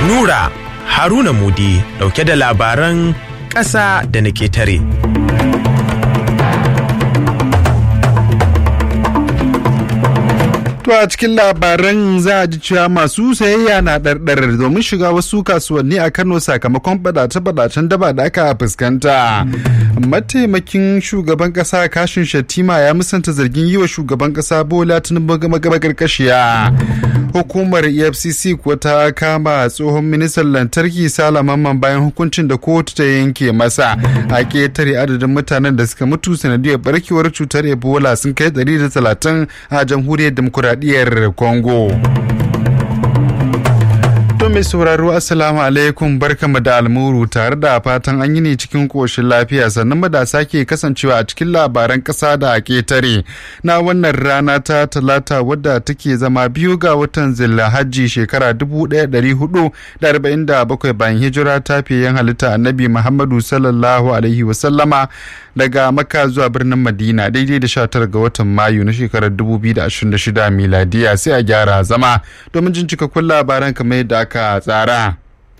Nura Haruna Mudi dauke da labaran ƙasa da na ƙetare. To a cikin labaran za a ji cewa masu sayayya na ɗarɗar domin shiga wasu kasuwanni a Kano sakamakon badace-badacen daba da aka fuskanta. Mataimakin shugaban ƙasa Kashim Shettima ya musanta zargin yi wa shugaban ƙasa Bola Tinubu magarkashiya. Hukumar EFCC kuwa ta kama tsohon ministan lantarki Sala Mamman bayan hukuncin da kotu ta yanke masa. A ƙetare adadin mutanen da suka mutu sanadiyar barkewar cutar Ebola sun kai 130 a jamhuriyar demokuraɗiyyar Congo. Mai sauraro assalamu alaikum barkamu da almuru tare da fatan an yi ne cikin koshin lafiya sannan mu da sake kasancewa a cikin labaran kasa da ketare na wannan rana ta talata wadda take zama 2 ga watan Zulhajji shekara 1447 bayan hijira ta fiyen halitta Annabi Muhammadu sallallahu alaihi wasallama daga Makka zuwa birnin Madina daidai da 19 ga watan Mayu na shekarar 2026 miladiya sai a gyara zama domin jin cikakkun labaran kamar yadda aka tsara.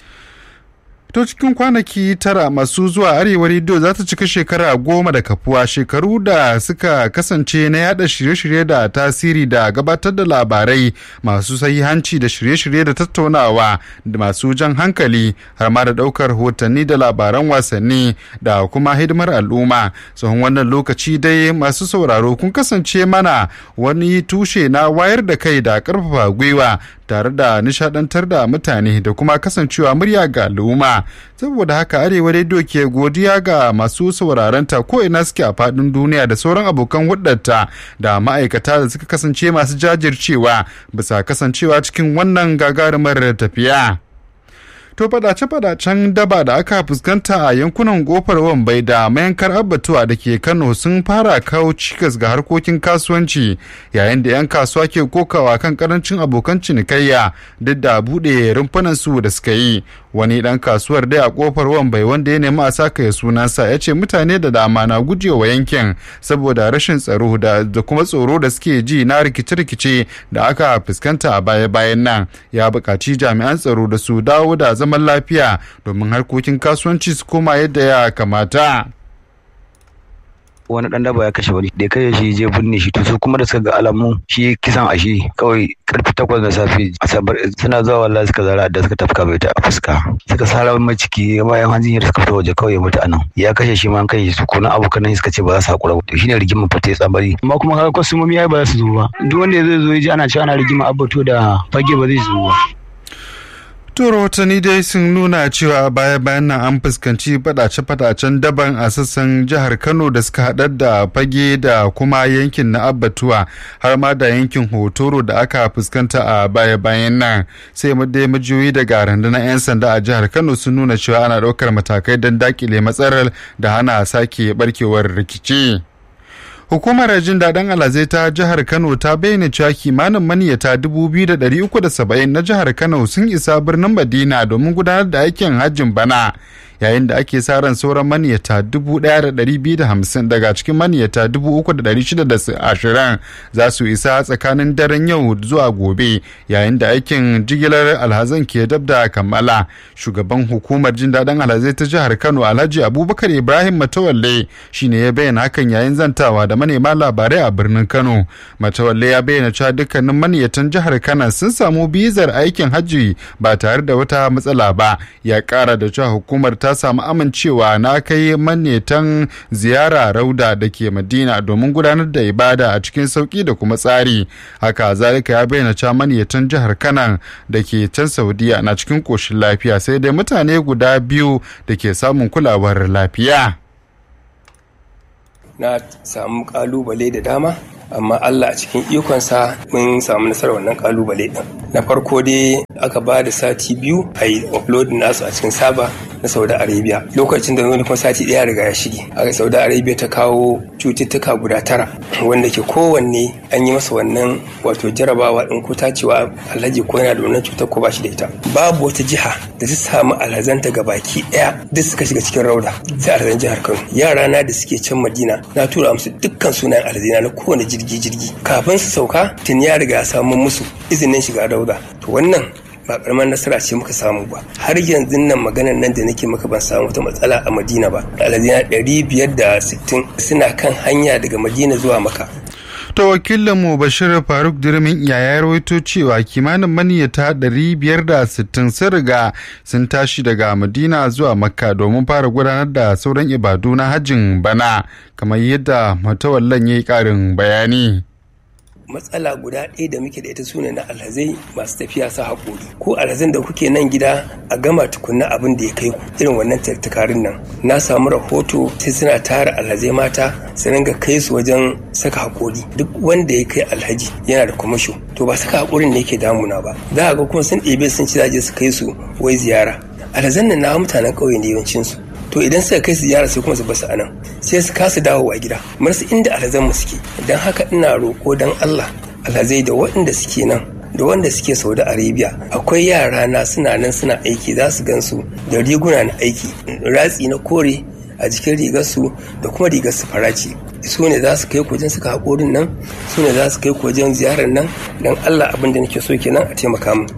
To cikin kwanaki 9 masu zuwa Arewa Radio za ta cika shekara 10 da kafuwa, shekaru da suka kasance na yada shirye-shirye da tasiri da gabatar da labarai masu sahihanci da shirye-shirye da tattaunawa da masu jan hankali har ma da daukar hotanni da labaran wasanni da kuma hidimar al'umma. Tsohon wannan lokaci dai masu sauraro kun kasance mana wani tushe na wayar da kai da karfafa gwiwa tare da nishadantar da mutane da kuma kasancewa murya ga al'umma. Saboda haka Arewa Radio ke godiya ga masu saurarenta ko ina suke a faɗin duniya da sauran abokan hudarta da ma'aikata da suka kasance masu jajircewa bisa kasancewa cikin wannan gagarumar tafiya. To fadace-fadacen daba da aka fuskanta a yankunan Kofar Wambai da mayankar Abbatuwa da ke Kano sun fara kawo cikas ga harkokin kasuwanci yayin da 'yan kasuwa ke kokawa kan karancin abokan cinikayya duk da buɗe rumfunansu da suka yi. Wani ɗan kasuwar dai a Kofar Wambai wanda ya nemi a saka ya sunansa ya ce mutane da dama na gujewa yankin saboda rashin tsaro da kuma tsoro da suke ji na rikice-rikice da aka fuskanta a baya-bayan nan. Ya buƙaci jami'an tsaro da su dawo da zaman lafiya domin harkokin kasuwanci su koma yadda ya kamata. Wani dan daba ya kashe wani da ya kashe shi je binne shi to su kuma da suka ga alamu shi kisan a shi kawai karfe 8 na safe asabar suna zuwa wallahi suka zara da suka tafka bai ta a fuska suka sara mai ciki ma yan hanjin suka fita waje kawai ya mutu anan ya kashe shi ma an kashe su ko na abokan nan suka ce ba za su hakura to shine rigima fata ya tsambari amma kuma kaga kwasumomi yayi ba za su zo ba duk wanda zai zo ya ji ana cewa ana rigima abbato da fage ba zai zo ba. To rahotanni dai sun nuna cewa baya-bayan nan an fuskanci fadace-fadacen daban a sassan jihar Kano da suka haɗar da fage da kuma yankin na Abbatuwa har ma da yankin Hotoro da aka fuskanta a baya-bayan nan. Sai dai majiyoyi daga rundunar 'yan sanda a jihar Kano sun nuna cewa ana ɗaukar matakai don dakile matsalar da hana sake barkewar rikici. Hukumar jin daɗin alhazai ta jihar Kano ta bayyana cewa kimanin maniyata 2,370 na jihar Kano sun isa birnin Madina domin gudanar da aikin hajjin bana. Yayin da ake sa ran sauran maniyata 1,250 daga cikin maniyata 3,620 za su isa tsakanin daren yau zuwa gobe yayin da aikin jigilar alhazan ke dab da kammala. Shugaban hukumar jin daɗin alhazai ta jihar Kano Alhaji Abubakar Ibrahim Matawalle shine ya bayyana hakan yayin zantawa da manema labarai a birnin Kano. Matawalle ya bayyana cewa dukkanin maniyatan jihar Kano sun samu bizar aikin hajji ba tare da wata matsala ba. Ya ƙara da cewa hukumar ta samu amincewa na kai maniyatan ziyara Rauda da ke Madina domin gudanar da ibada a cikin sauki da kuma tsari. Haka zalika ya bayyana cewa maniyatan jihar Kano da ke can Saudiya na cikin koshin lafiya sai dai mutane guda 2 da ke samun kulawar lafiya. Na samu kalubale da dama amma Allah a cikin ikonsa mun samu nasarar wannan kalubale din. Na farko dai aka ba da sati 2 a yi upload nasu a cikin saba na Saudi Arabia. Lokacin da wani kuma sati 1 riga ya shige. Aka Saudi Arabia ta kawo cututtuka guda 9 wanda ke kowanne an yi masa wannan wato jarabawa din ko tacewa alhaji ko yana da wannan cutar ko ba shi da ita. Babu wata jiha da ta samu alhazanta gabaki daya duk suka shiga cikin rauda sai alhazan jihar Kano. Yara na da suke can Madina na tura musu dukkan sunan alhazina na kowane jirgi kafin su sauka tun ya riga samu musu izinin shiga rauda. To wannan ba karamar nasara ce muka samu ba. Har yanzu nan maganar nan da nake maka ban samu wata matsala a Madina ba. Alhazai 560 suna kan hanya daga Madina zuwa Makka. To wakilinmu Bashir Faruk Dirmin ya rawaito cewa kimanin maniyyata 560 sun riga sun tashi daga Madina zuwa Makka domin fara gudanar da sauran ibadu na hajjin bana, kamar yadda matawallan ya yi ƙarin bayani. Matsala guda ɗaya da muke da ita sune na alhazai masu tafiya sa haƙori. Ko alhazan da kuke nan gida a gama tukunna abin da ya kai ku irin wannan tattakarin nan. Na samu rahoto sai suna tara alhazai mata su ringa kai su wajen saka haƙori. Duk wanda ya kai alhaji yana da kwamasho. To ba saka haƙorin ne yake damuna ba. Za a ga kuma sun ɗebe sun ci zaje su kai su wai ziyara. Alhazan nan na mutanen ƙauye ne yawancinsu. To idan suka kai su ziyara sai kuma su basu anan sai su kasa dawowa gida marsu inda alhazan mu suke. Dan haka ina roko dan Allah alhazai da waɗanda suke nan da wanda suke Saudi Arabia, akwai yara na suna nan suna aiki, za su gansu da riguna na aiki, ratsi na kore a jikin rigarsu da kuma rigar su farace. Su ne za su kai wajen suka haƙorin nan, su ne za su kai wajen ziyarar nan. Dan Allah abin da nake so kenan a taimaka min.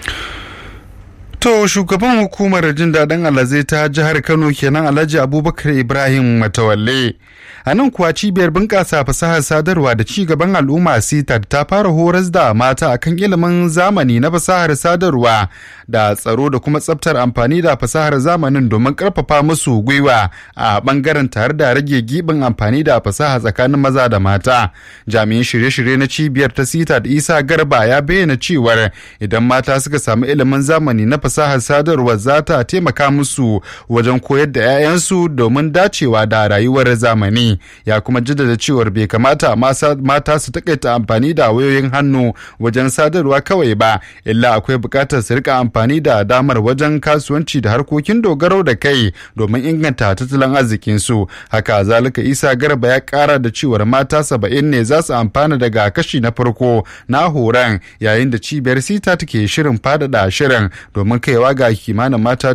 To shugaban hukumar jin daɗin alhazai ta jihar Kano kenan Alhaji Abubakar Ibrahim Matawalle. A nan kuwa cibiyar bunƙasa fasahar sadarwa da ci gaban al'umma sitar ta fara horas da mata akan ilimin zamani na fasahar sadarwa da tsaro da kuma tsaftar amfani da fasahar zamanin domin ƙarfafa musu gwiwa a ɓangaren tare da rage giɓin amfani da fasaha tsakanin maza da mata. Jami'in shirye-shirye na cibiyar ta sitar Isa Garba ya bayyana cewar idan mata suka samu ilimin zamani na fasahar sadarwa za ta taimaka musu wajen koyar da 'ya'yansu domin dacewa da rayuwar zamani. Ya kuma jaddada cewar bai kamata mata su takaita amfani da wayoyin hannu wajen sadarwa kawai ba, illa akwai bukatar su rika amfani da damar wajen kasuwanci da harkokin dogaro da kai domin inganta tattalin arzikinsu. Haka zalika Isa Garba ya kara da cewar mata 70 ne za su amfana daga kashi na farko na horon, yayin da cibiyar sita take shirin faɗaɗa shirin domin kaiwa ga kimanin mata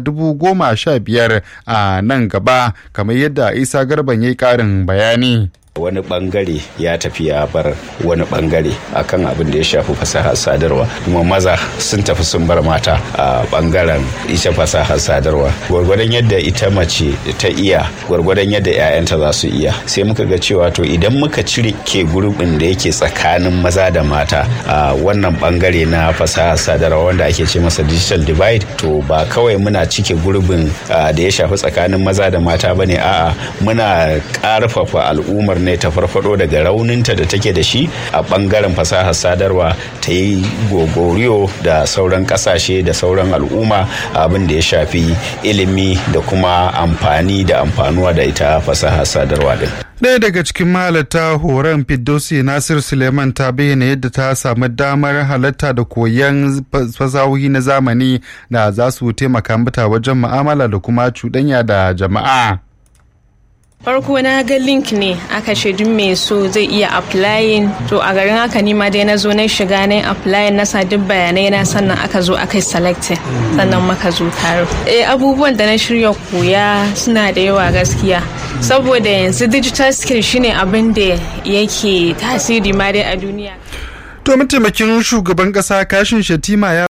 15,000 a nan gaba, kamar yadda Isa Garban ya yi ƙarin bayani. wani bangare ya tafi ya bar wani bangare akan abin da ya shafi fasahar sadarwa, kuma maza sun tafi sun bar mata a bangaren ita fasahar sadarwa. Gwargwadon yadda ita mace ta iya, gwargwadon yadda 'ya'yanta za su iya. Sai muka ga cewa to idan muka cire ke gurbin da yake tsakanin maza da mata a wannan bangare na fasahar sadarwa wanda ake ce masa digital divide, to ba kawai muna cike gurbin da ya shafi tsakanin maza da mata bane, a'a muna karfafa al'ummar ne ta farfado daga rauninta da take da shi a bangaren fasahar sadarwa, ta yi gogoriyo da sauran kasashe da sauran al'umma abin da ya shafi ilimi da kuma amfani da amfanuwa da ita fasahar sadarwa din. Ɗaya daga cikin mahalarta horon Firdausi Nasir Suleiman ta bayyana yadda ta samu damar halatta da koyon fasahohi na zamani da za su taimaka mata wajen mu'amala da kuma cuɗanya da jama'a. Farko na ga link ne aka ce duk mai so zai iya applying, to a garin haka ni ma dai na zo na shiga na applying, na sa duk bayanai na, sannan aka zo aka yi selecting, sannan maka zo taro. Abubuwan da na shirya koya suna da yawa gaskiya, saboda yanzu digital skill shine abin da yake tasiri ma dai a duniya. To mataimakin shugaban kasa Kashim Shettima ya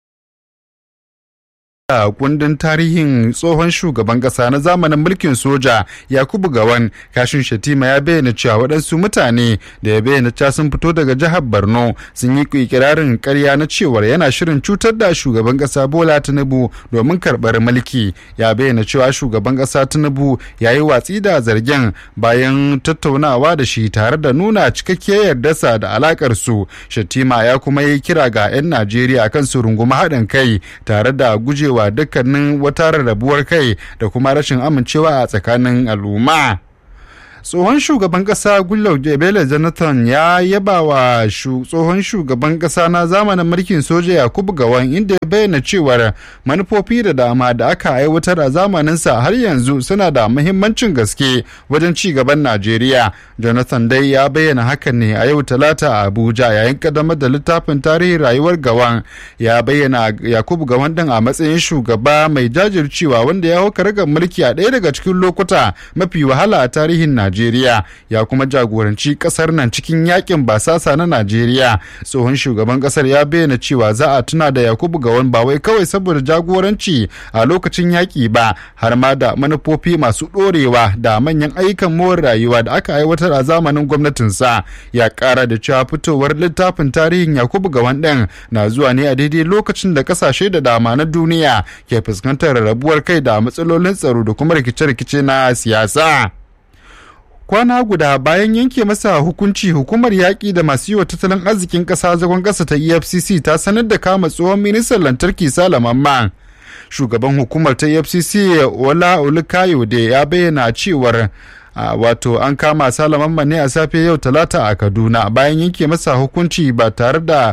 kundin tarihin tsohon shugaban kasa na zamanin mulkin soja Yakubu Gawan. Kashim Shettima ya bayyana cewa waɗansu mutane da ya bayyana cewa sun fito daga jihar Borno sun yi ikirarin ƙarya na cewar yana shirin cutar da shugaban kasa Bola Tinubu domin karɓar mulki. Ya bayyana cewa shugaban kasa Tinubu ya yi watsi da zargen bayan tattaunawa da shi tare da nuna cikakkiyar yardarsa da alakar su. Shettima ya kuma yi kira ga 'yan Najeriya kan su rungumi haɗin kai tare da gujewa dukkanin wata rarrabuwar kai da kuma rashin amincewa a tsakanin al'umma. Tsohon shugaban kasa Goodluck Ebele Jonathan ya yaba wa tsohon shugaban kasa na zamanin mulkin soja Yakubu Gawan, inda ya bayyana cewar manufofi da dama da aka aiwatar a zamaninsa har yanzu suna da muhimmancin gaske wajen ci gaban Najeriya. Jonathan dai ya bayyana hakan ne a yau Talata a Abuja yayin kaddamar da littafin tarihin rayuwar Gawan. Ya bayyana Yakubu Gawan din a matsayin shugaba mai jajircewa wanda ya hau karagar mulki a ɗaya daga cikin lokuta mafi wahala a tarihin Najeriya, ya kuma jagoranci kasar nan cikin yakin basasa na Najeriya. Tsohon shugaban kasar ya bayyana cewa za a tuna da Yakubu Gawan ba wai kawai saboda jagoranci a lokacin yaƙi ba, har ma da manufofi masu ɗorewa da manyan ayyukan more rayuwa da aka aiwatar a zamanin gwamnatinsa. Ya ƙara da cewa fitowar littafin tarihin Yakubu Gowon ɗin na zuwa ne a daidai lokacin da ƙasashe da dama na duniya ke fuskantar rarrabuwar kai da matsalolin tsaro da kuma rikice-rikice na siyasa. Kwana guda bayan yanke masa hukunci, hukumar yaƙi da masu yi wa tattalin arzikin ƙasa zagon ƙasa ta EFCC ta sanar da kama tsohon ministan lantarki Sale Mamman. Shugaban hukumar ta EFCC Ola Olukayode ya bayyana cewar wato an kama Sale Mamman ne a safe yau Talata a Kaduna bayan yanke masa hukunci ba tare da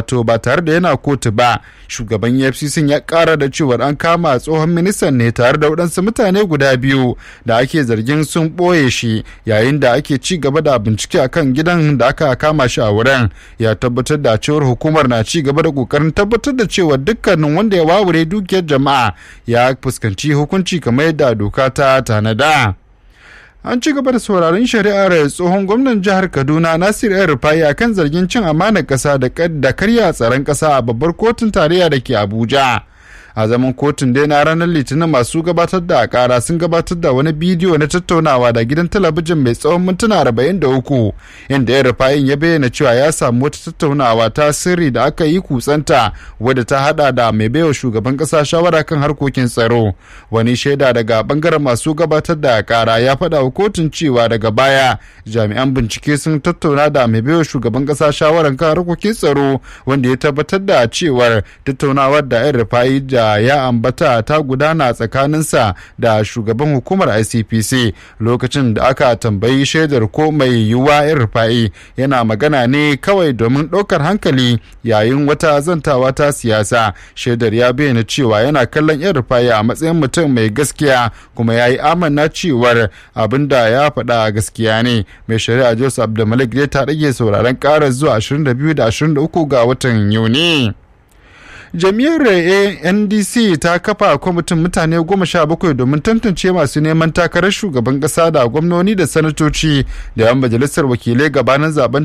yana kotu ba. Shugaban EFCC ya kara da cewar an kama tsohon ministan ne tare da waɗansu mutane guda biyu da ake zargin sun ɓoye shi yayin da ake ci gaba da bincike akan gidan da aka kama shi a wurin. Ya tabbatar da cewar hukumar na ci gaba da kokarin tabbatar da cewa dukkanin wanda ya wawure dukiyar jama'a ya fuskanci hukunci kamar yadda doka ta tanada. An ci gaba da sauraron shari'ar tsohon gwamnan jihar Kaduna Nasir El-Rufai akan zargin cin amanar ƙasa da karya tsaron ƙasa a babbar kotun tarayya da ke Abuja. A zaman kotun dai na ranar Litinin masu gabatar da kara sun gabatar da wani bidiyo na tattaunawa da gidan talabijin mai tsawon mintuna 43 inda El-Rufai ya bayyana cewa ya samu wata tattaunawa ta sirri da aka yi kutsanta wadda ta hada da mai baiwa shugaban kasa shawara kan harkokin tsaro. Wani shaida daga bangaren masu gabatar da kara ya faɗa wa kotun cewa daga baya jami'an bincike sun tattauna da mai baiwa shugaban kasa shawaran kan harkokin tsaro wanda ya tabbatar da cewar tattaunawar da El-Rufai da ya ambata ta gudana tsakaninsa da shugaban hukumar ICPC. Lokacin da aka tambayi shaidar ko mai yiwuwa El-Rufai yana magana ne kawai domin ɗaukar hankali yayin wata zantawa ta siyasa. Shaidar ya bayyana cewa yana kallon El-Rufai a matsayin mutum mai gaskiya kuma ya yi amanna cewar abin da ya faɗa gaskiya ne. Mai shari'a Joseph Abdulmalik dai ta rage sauraron ƙarar zuwa 22 da 23 ga watan Yuni. Jam'iyyar NDC ta kafa kwamitin mutane 17 domin tantance masu neman takarar shugaban kasa da gwamnoni da sanatoci da 'yan majalisar wakilai gabanin zaben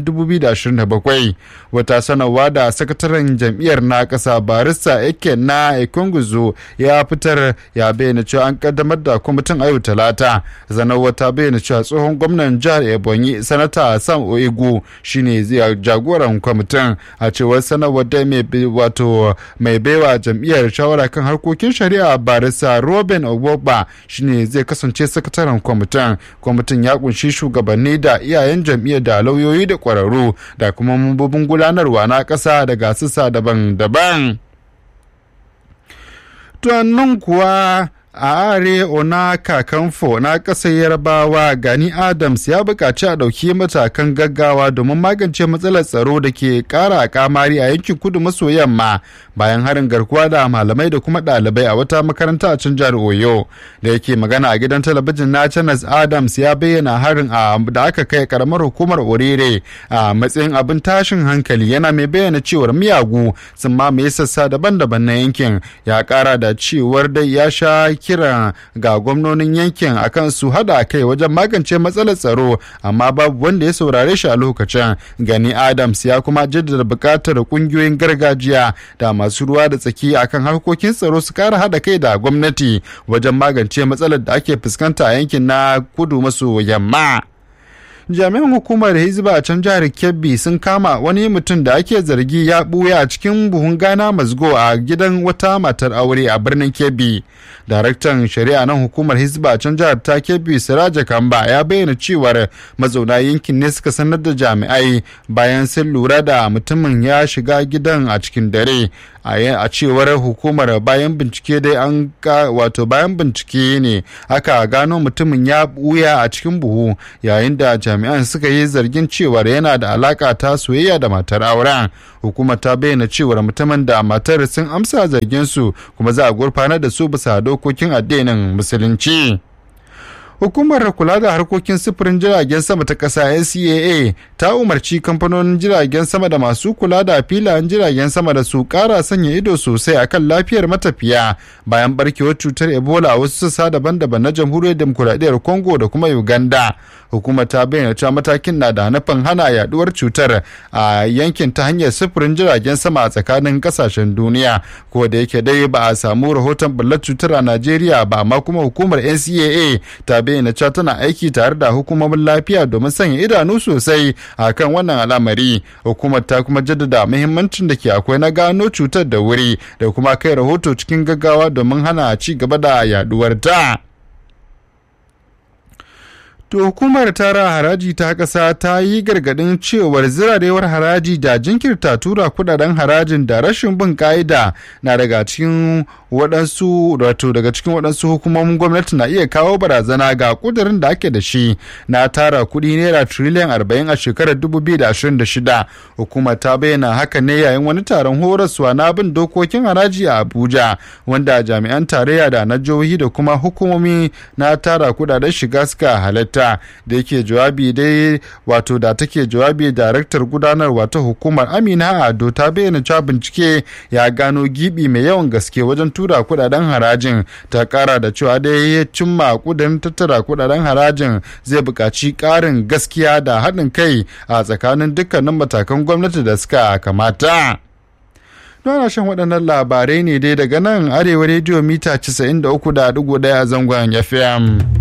2027. Wata sanarwa da sakataren jam'iyyar na kasa barista Eke na Ekonguzo ya fitar ya bayyana cewa an kaddamar da kwamitin a yau Talata. Sanarwar ta bayyana cewa tsohon gwamnan jihar Ebonyi sanata Sam Oegu shine zai jagoran kwamitin. A cewar sanarwar da mai baiwa jam'iyyar shawara kan harkokin shari'a barisa Robin Ogbogba shine zai kasance sakataren kwamitin. Kwamitin ya kunshi shugabanni da iyayen jam'iyyar da lauyoyi da kwararru da kuma mambobin gudanarwa na ƙasa daga sassa daban-daban. Tuwannin kuwa a are ona kakanfo na ƙasar yarbawa Gani Adams ya buƙaci a ɗauki matakan gaggawa domin magance matsalar tsaro da ke ƙara kamari a yankin kudu maso yamma bayan harin garkuwa da malamai da kuma ɗalibai a wata makaranta a can jihar Oyo. Da yake magana a gidan talabijin na Channels, Adams ya bayyana harin da aka kai karamar hukumar Orire a matsayin abin tashin hankali, yana mai bayyana cewar miyagu sun mamaye sassa daban-daban na yankin. Ya ƙara da cewar dai ya sha kira ga gwamnonin yankin akan su hada kai wajen magance matsalar tsaro, amma babu wanda ya saurare shi a lokacin. Gani Adams ya kuma jaddada bukatar kungiyoyin gargajiya da masu ruwa da tsaki akan harkokin tsaro su kara hada kai da gwamnati wajen magance matsalar da ake fuskanta a yankin na kudu maso yamma. Jami'an hukumar Hizba a can jihar Kebbi sun kama wani mutum da ake zargi ya buya a cikin buhun gana mazgo a gidan wata matar aure a birnin Kebbi. Daraktan shari'a nan hukumar Hizba a can jihar ta Kebbi Siraja Kamba ya bayyana cewar mazauna yankin ne suka sanar da jami'ai bayan sun lura da mutumin ya shiga gidan a cikin dare. A cewar hukumar bayan bincike dai bayan bincike ne aka gano mutumin ya buya a cikin buhu, yayin da jami'an suka yi zargin cewar yana da alaka ta soyayya da matar auren. Hukumar ta bayyana cewar mutumin da matar sun amsa zargin su kuma za a gurfanar da su bisa dokokin addinin musulunci. Hukumar kula da harkokin sufurin jiragen sama ta ƙasa NCAA ta umarci kamfanonin jiragen sama da masu kula da filayen jiragen sama da su ƙara sanya ido sosai akan lafiyar matafiya bayan barkewar cutar Ebola a wasu sassa daban-daban na Jamhuriyar Demokuraɗiyyar Congo da kuma Uganda. Hukumar ta bayyana cewa matakin na da nufin hana yaduwar cutar a yankin ta hanyar sufurin jiragen sama a tsakanin kasashen duniya, ko da yake dai ba a samu rahoton bullar cutar a Najeriya ba, amma kuma hukumar NCAA ta bayyana cewa tana aiki tare da hukumomin lafiya domin sanya idanu sosai a kan wannan al'amari. Hukumar ta kuma jaddada muhimmancin da ke akwai na gano cutar da wuri da kuma kai rahoto cikin gaggawa domin hana ci gaba da yaduwar ta. To hukumar tara haraji ta ƙasa ta yi gargaɗin cewar zirarewar haraji da jinkirta tura kudaden harajin da rashin bin ƙa'ida na daga cikin waɗansu hukumomin gwamnati na iya kawo barazana ga ƙudurin da ake da shi na tara kuɗi naira tiriliyan 40 a shekarar 2026. Hukumar ta bayyana haka ne yayin wani taron horaswa na bin dokokin haraji a Abuja, wanda jami'an tarayya da na jihohi da kuma hukumomi na tara kudaden shiga suka halatta. Da yake jawabi dai da take jawabi daraktar gudanarwa ta hukumar Amina Ado ta bayyana cewa bincike ya gano gibi mai yawan gaske wajen tura kudaden harajin. Ta kara da cewa dai ya cimma kudin tattara kudaden harajin zai buƙaci ƙarin gaskiya da haɗin kai a tsakanin dukkanin matakan gwamnati da suka kamata. Ana shan waɗannan labarai ne dai daga nan Arewa rediyo mita 93.1 a zangon FM.